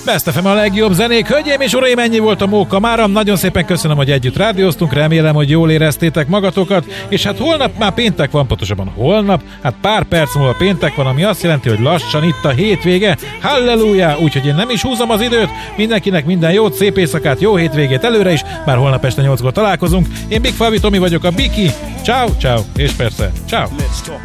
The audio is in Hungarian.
Best FM a legjobb zenék. Hölgyeim és uraim, ennyi volt a Móka mára. Nagyon szépen köszönöm, hogy együtt rádióztunk. Remélem, hogy jól éreztétek magatokat. És hát holnap már péntek van, pontosabban holnap. Hát pár perc múlva péntek van, ami azt jelenti, hogy lassan itt a hétvége. Halleluja! Úgyhogy én nem is húzom az időt. Mindenkinek minden jót, szép éjszakát, jó hétvégét előre is. Már holnap este 8-kor találkozunk. Én Big Fabi Tomi vagyok, a Biki. Ciao, ciao, és persze, ciao.